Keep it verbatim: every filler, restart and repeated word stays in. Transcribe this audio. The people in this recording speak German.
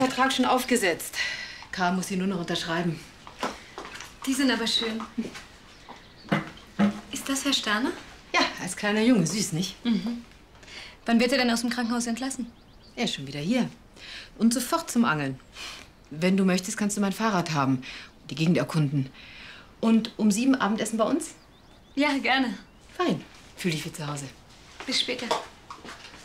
Vertrag schon aufgesetzt. Karl muss sie nur noch unterschreiben. Die sind aber schön. Ist das Herr Sterner? Ja, als kleiner Junge. Süß, nicht? Mhm. Wann wird er denn aus dem Krankenhaus entlassen? Er ist schon wieder hier. Und sofort zum Angeln. Wenn du möchtest, kannst du mein Fahrrad haben und die Gegend erkunden. Und um sieben Abendessen bei uns? Ja, gerne. Fein. Fühl dich wie zu Hause. Bis später.